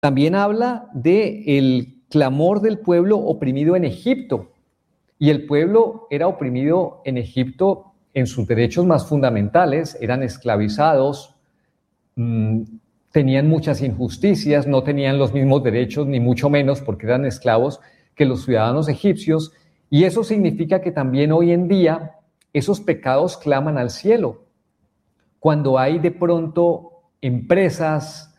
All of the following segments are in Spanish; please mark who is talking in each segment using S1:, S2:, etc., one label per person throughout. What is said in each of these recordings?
S1: También habla del clamor del pueblo oprimido en Egipto. Y el pueblo era oprimido en Egipto en sus derechos más fundamentales, eran esclavizados, tenían muchas injusticias, no tenían los mismos derechos, ni mucho menos porque eran esclavos que los ciudadanos egipcios, y eso significa que también hoy en día esos pecados claman al cielo. Cuando hay de pronto empresas,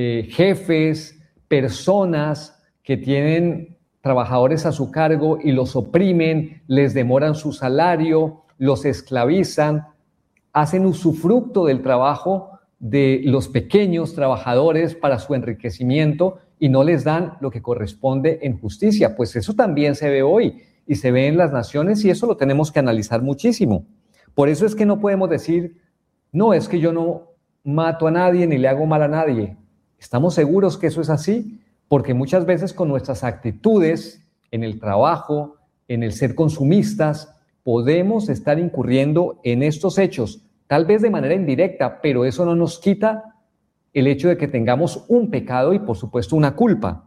S1: jefes, personas que tienen trabajadores a su cargo y los oprimen, les demoran su salario, los esclavizan, hacen usufructo del trabajo de los pequeños trabajadores para su enriquecimiento y no les dan lo que corresponde en justicia. Pues eso también se ve hoy y se ve en las naciones, y eso lo tenemos que analizar muchísimo. Por eso es que no podemos decir, no, es que yo no mato a nadie ni le hago mal a nadie. ¿Estamos seguros que eso es así? Porque muchas veces con nuestras actitudes en el trabajo, en el ser consumistas, podemos estar incurriendo en estos hechos, tal vez de manera indirecta, pero eso no nos quita el hecho de que tengamos un pecado y por supuesto una culpa.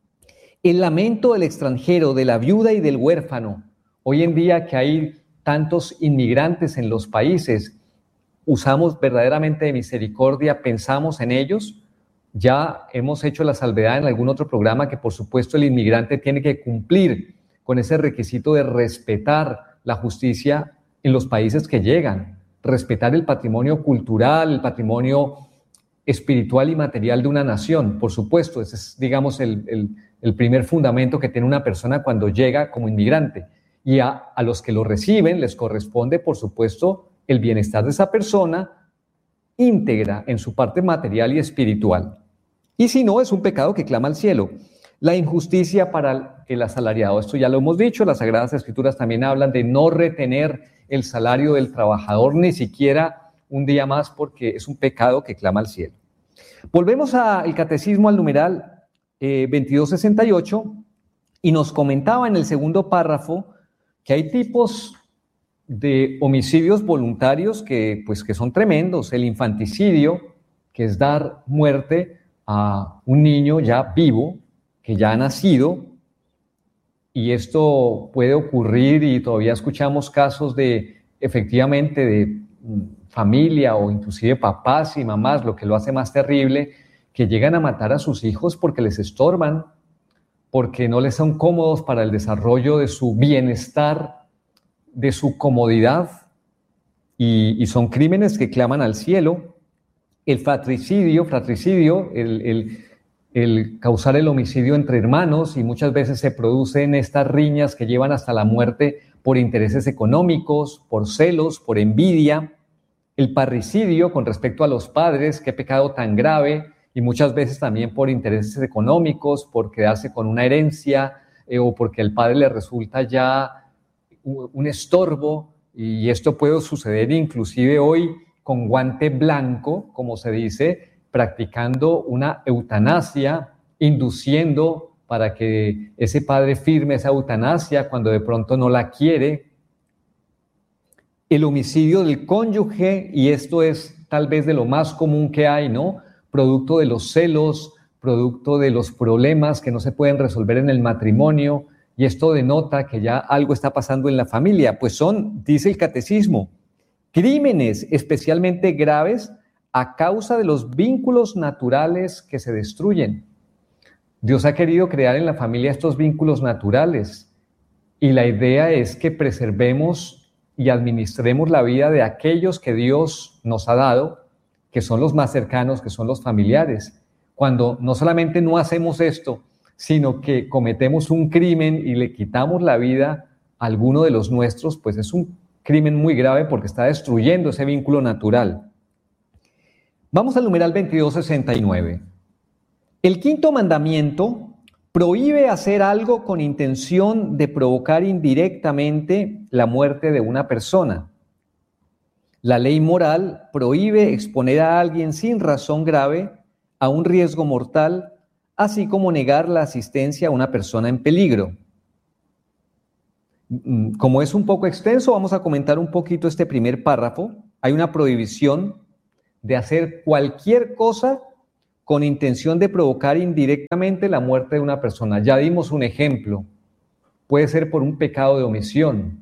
S1: El lamento del extranjero, de la viuda y del huérfano. Hoy en día que hay tantos inmigrantes en los países, usamos verdaderamente de misericordia, pensamos en ellos. Ya hemos hecho la salvedad en algún otro programa que por supuesto el inmigrante tiene que cumplir con ese requisito de respetar la justicia en los países que llegan, respetar el patrimonio cultural, el patrimonio espiritual y material de una nación. Por supuesto, ese es, digamos, el primer fundamento que tiene una persona cuando llega como inmigrante. Y a los que lo reciben les corresponde, por supuesto, el bienestar de esa persona íntegra en su parte material y espiritual. Y si no, es un pecado que clama al cielo. La injusticia para el asalariado, esto ya lo hemos dicho, las Sagradas Escrituras también hablan de no retener el salario del trabajador ni siquiera un día más, porque es un pecado que clama al cielo. Volvemos al Catecismo, al numeral 2268, y nos comentaba en el segundo párrafo que hay tipos de homicidios voluntarios que son tremendos. El infanticidio, que es dar muerte a un niño ya vivo, que ya ha nacido, y esto puede ocurrir, y todavía escuchamos casos de, efectivamente, de familia o inclusive papás y mamás, lo que lo hace más terrible, que llegan a matar a sus hijos porque les estorban, porque no les son cómodos para el desarrollo de su bienestar, de su comodidad, y son crímenes que claman al cielo. El fratricidio, el causar el homicidio entre hermanos, y muchas veces se producen estas riñas que llevan hasta la muerte por intereses económicos, por celos, por envidia. El parricidio con respecto a los padres, qué pecado tan grave, y muchas veces también por intereses económicos, por quedarse con una herencia, o porque al padre le resulta ya un estorbo, y esto puede suceder inclusive hoy con guante blanco, como se dice, practicando una eutanasia, induciendo para que ese padre firme esa eutanasia cuando de pronto no la quiere. El homicidio del cónyuge, y esto es tal vez de lo más común que hay, ¿no? Producto de los celos, producto de los problemas que no se pueden resolver en el matrimonio, y esto denota que ya algo está pasando en la familia. Pues son, dice el Catecismo, crímenes especialmente graves a causa de los vínculos naturales que se destruyen. Dios ha querido crear en la familia estos vínculos naturales, y la idea es que preservemos y administremos la vida de aquellos que Dios nos ha dado, que son los más cercanos, que son los familiares. Cuando no solamente no hacemos esto, sino que cometemos un crimen y le quitamos la vida a alguno de los nuestros, pues es un crimen muy grave porque está destruyendo ese vínculo natural. Vamos al numeral 2269. El quinto mandamiento prohíbe hacer algo con intención de provocar indirectamente la muerte de una persona. La ley moral prohíbe exponer a alguien sin razón grave a un riesgo mortal, así como negar la asistencia a una persona en peligro. Como es un poco extenso, vamos a comentar un poquito este primer párrafo. Hay una prohibición de hacer cualquier cosa con intención de provocar indirectamente la muerte de una persona. Ya dimos un ejemplo. Puede ser por un pecado de omisión,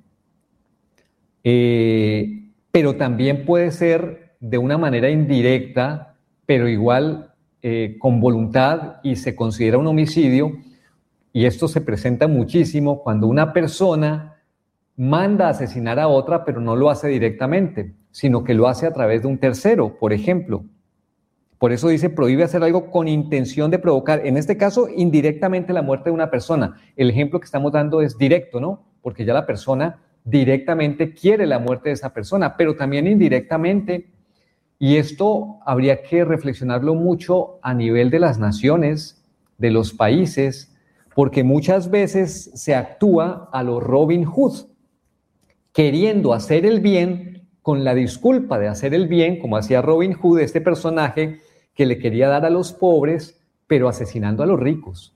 S1: pero también puede ser de una manera indirecta, pero igual con voluntad, y se considera un homicidio. Y esto se presenta muchísimo cuando una persona manda a asesinar a otra, pero no lo hace directamente, sino que lo hace a través de un tercero, por ejemplo. Por eso dice, prohíbe hacer algo con intención de provocar, en este caso, indirectamente la muerte de una persona. El ejemplo que estamos dando es directo, ¿no? Porque ya la persona directamente quiere la muerte de esa persona, pero también indirectamente. Y esto habría que reflexionarlo mucho a nivel de las naciones, de los países, porque muchas veces se actúa a lo Robin Hood, queriendo hacer el bien con la disculpa de hacer el bien, como hacía Robin Hood, este personaje que le quería dar a los pobres, pero asesinando a los ricos.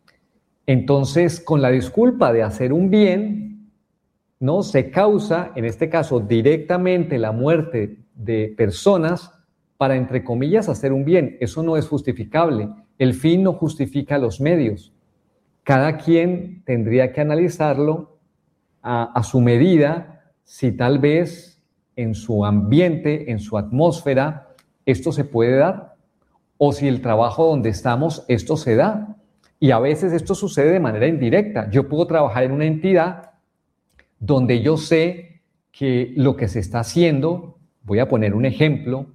S1: Entonces, con la disculpa de hacer un bien, ¿no? Se causa, en este caso, directamente la muerte de personas para, entre comillas, hacer un bien. Eso no es justificable. El fin no justifica los medios. Cada quien tendría que analizarlo a su medida, si tal vez en su ambiente, en su atmósfera, esto se puede dar, o si el trabajo donde estamos, esto se da. Y a veces esto sucede de manera indirecta. Yo puedo trabajar en una entidad donde yo sé que lo que se está haciendo, voy a poner un ejemplo,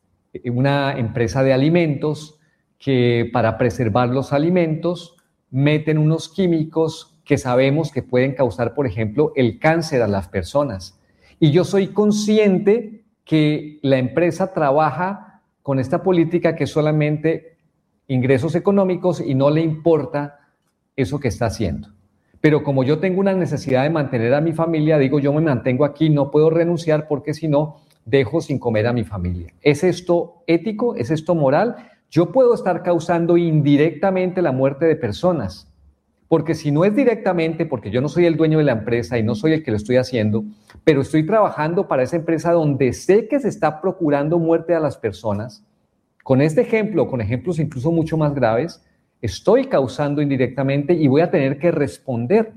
S1: una empresa de alimentos que para preservar los alimentos meten unos químicos que sabemos que pueden causar, por ejemplo, el cáncer a las personas. Y yo soy consciente que la empresa trabaja con esta política que es solamente ingresos económicos y no le importa eso que está haciendo. Pero como yo tengo una necesidad de mantener a mi familia, digo, yo me mantengo aquí, no puedo renunciar porque si no, dejo sin comer a mi familia. ¿Es esto ético? ¿Es esto moral? Yo puedo estar causando indirectamente la muerte de personas, porque si no es directamente, porque yo no soy el dueño de la empresa y no soy el que lo estoy haciendo, pero estoy trabajando para esa empresa donde sé que se está procurando muerte a las personas, con este ejemplo, con ejemplos incluso mucho más graves, estoy causando indirectamente y voy a tener que responder.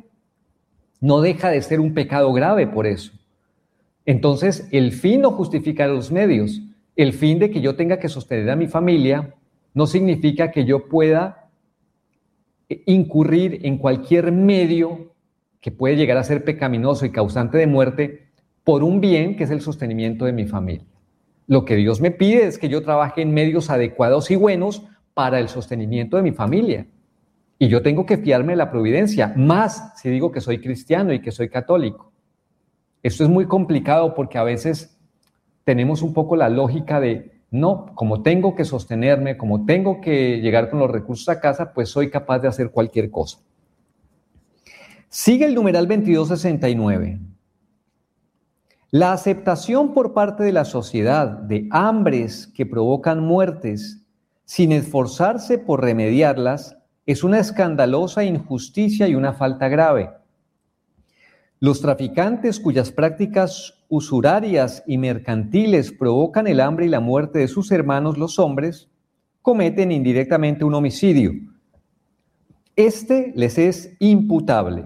S1: No deja de ser un pecado grave por eso. Entonces, el fin no justifica los medios. El fin de que yo tenga que sostener a mi familia no significa que yo pueda incurrir en cualquier medio que puede llegar a ser pecaminoso y causante de muerte por un bien que es el sostenimiento de mi familia. Lo que Dios me pide es que yo trabaje en medios adecuados y buenos para el sostenimiento de mi familia. Y yo tengo que fiarme de la providencia, más si digo que soy cristiano y que soy católico. Esto es muy complicado porque a veces tenemos un poco la lógica de, no, como tengo que sostenerme, como tengo que llegar con los recursos a casa, pues soy capaz de hacer cualquier cosa. Sigue el numeral 2269. La aceptación por parte de la sociedad de hambres que provocan muertes sin esforzarse por remediarlas es una escandalosa injusticia y una falta grave. Los traficantes cuyas prácticas usurarias y mercantiles provocan el hambre y la muerte de sus hermanos los hombres, cometen indirectamente un homicidio. Este les es imputable.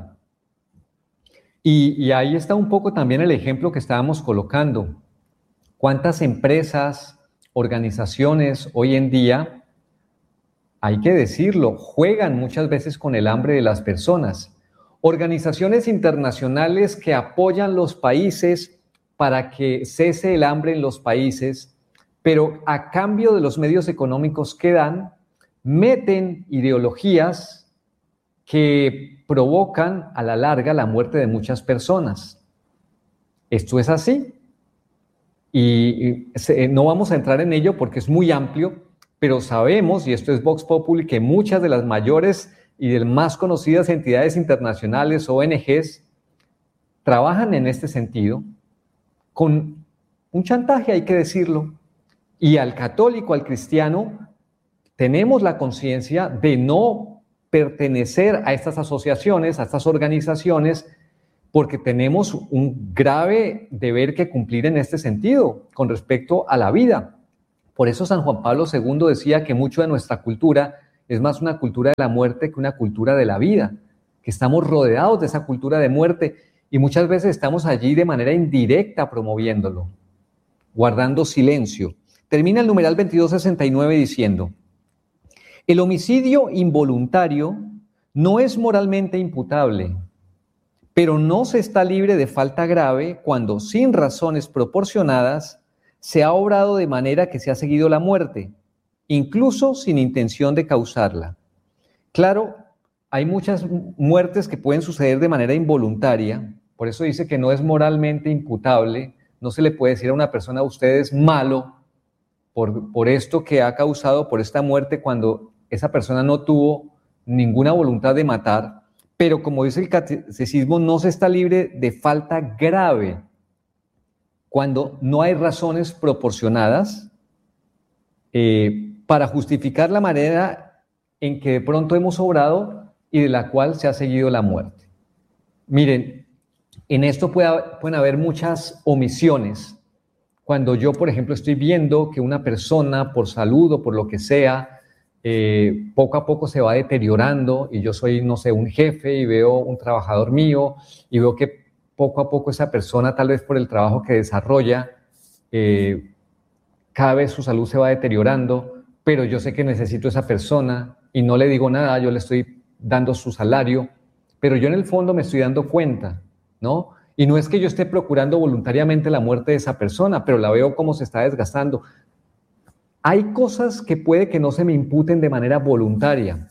S1: Y ahí está un poco también el ejemplo que estábamos colocando. ¿Cuántas empresas, organizaciones hoy en día, hay que decirlo, juegan muchas veces con el hambre de las personas? Organizaciones internacionales que apoyan los países para que cese el hambre en los países, pero a cambio de los medios económicos que dan, meten ideologías que provocan a la larga la muerte de muchas personas. Esto es así. Y no vamos a entrar en ello porque es muy amplio, pero sabemos, y esto es Vox Populi, que muchas de las mayores y de las más conocidas entidades internacionales, ONGs, trabajan en este sentido, con un chantaje, hay que decirlo, y al católico, al cristiano, tenemos la conciencia de no pertenecer a estas asociaciones, a estas organizaciones, porque tenemos un grave deber que cumplir en este sentido, con respecto a la vida. Por eso San Juan Pablo II decía que mucho de nuestra cultura es más una cultura de la muerte que una cultura de la vida, que estamos rodeados de esa cultura de muerte y muchas veces estamos allí de manera indirecta promoviéndolo, guardando silencio. Termina el numeral 2269 diciendo: el homicidio involuntario no es moralmente imputable, pero no se está libre de falta grave cuando, sin razones proporcionadas, se ha obrado de manera que se ha seguido la muerte, incluso sin intención de causarla. Claro, hay muchas muertes que pueden suceder de manera involuntaria, por eso dice que no es moralmente imputable, no se le puede decir a una persona, usted es malo por esto que ha causado, por esta muerte, cuando esa persona no tuvo ninguna voluntad de matar, pero como dice el catecismo, no se está libre de falta grave cuando no hay razones proporcionadas para justificar la manera en que de pronto hemos obrado y de la cual se ha seguido la muerte. Miren, en esto pueden haber muchas omisiones. Cuando yo, por ejemplo, estoy viendo que una persona, por salud o por lo que sea, poco a poco se va deteriorando y yo soy, no sé, un jefe y veo un trabajador mío y veo que poco a poco esa persona, tal vez por el trabajo que desarrolla, cada vez su salud se va deteriorando, pero yo sé que necesito a esa persona y no le digo nada, yo le estoy dando su salario, pero yo en el fondo me estoy dando cuenta, ¿no? Y no es que yo esté procurando voluntariamente la muerte de esa persona, pero la veo cómo se está desgastando. Hay cosas que puede que no se me imputen de manera voluntaria,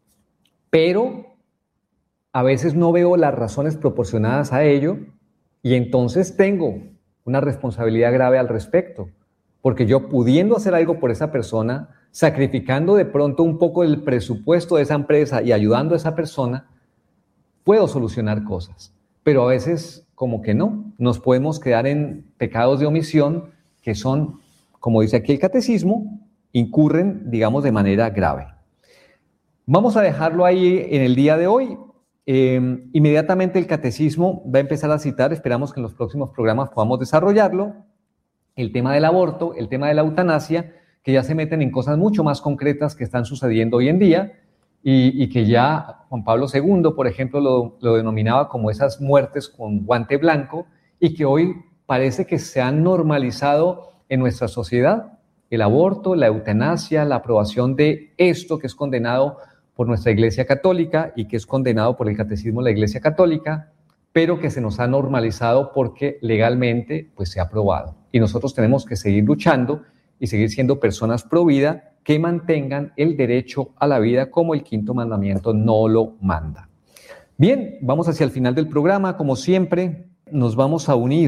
S1: pero a veces no veo las razones proporcionadas a ello y entonces tengo una responsabilidad grave al respecto, porque yo pudiendo hacer algo por esa persona, sacrificando de pronto un poco del presupuesto de esa empresa y ayudando a esa persona, puedo solucionar cosas, pero a veces como que no, nos podemos quedar en pecados de omisión que son, como dice aquí el catecismo, incurren, digamos, de manera grave. Vamos a dejarlo ahí en el día de hoy. Inmediatamente el catecismo va a empezar a citar, esperamos que en los próximos programas podamos desarrollarlo, el tema del aborto, el tema de la eutanasia, que ya se meten en cosas mucho más concretas que están sucediendo hoy en día y que ya Juan Pablo II, por ejemplo, lo denominaba como esas muertes con guante blanco y que hoy parece que se han normalizado en nuestra sociedad. El aborto, la eutanasia, la aprobación de esto que es condenado por nuestra Iglesia Católica y que es condenado por el Catecismo de la Iglesia Católica, pero que se nos ha normalizado porque legalmente pues, se ha aprobado. Y nosotros tenemos que seguir luchando y seguir siendo personas pro vida que mantengan el derecho a la vida como el quinto mandamiento no lo manda. Bien, vamos hacia el final del programa. Como siempre, nos vamos a unir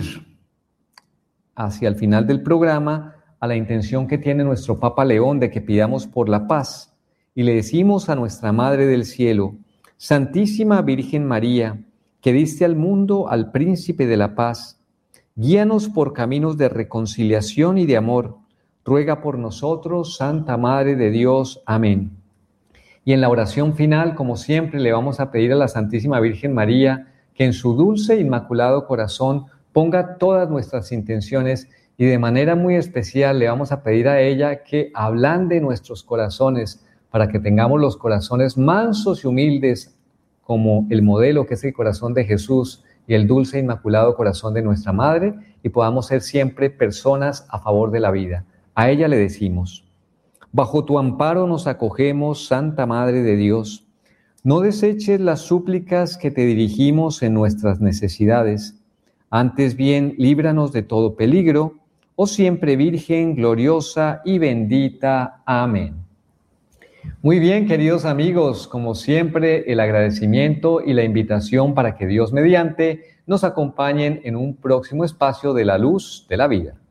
S1: hacia el final del programa a la intención que tiene nuestro Papa León de que pidamos por la paz y le decimos a nuestra Madre del Cielo: Santísima Virgen María, que diste al mundo al Príncipe de la Paz, guíanos por caminos de reconciliación y de amor. Ruega por nosotros, Santa Madre de Dios. Amén. Y en la oración final, como siempre, le vamos a pedir a la Santísima Virgen María que en su dulce e inmaculado corazón ponga todas nuestras intenciones y de manera muy especial le vamos a pedir a ella que ablande nuestros corazones para que tengamos los corazones mansos y humildes como el modelo que es el corazón de Jesús y el dulce e inmaculado corazón de nuestra Madre y podamos ser siempre personas a favor de la vida. A ella le decimos: bajo tu amparo nos acogemos, Santa Madre de Dios. No deseches las súplicas que te dirigimos en nuestras necesidades. Antes bien, líbranos de todo peligro, oh siempre Virgen, gloriosa y bendita. Amén. Muy bien, queridos amigos, como siempre, el agradecimiento y la invitación para que Dios mediante nos acompañen en un próximo espacio de la luz de la vida.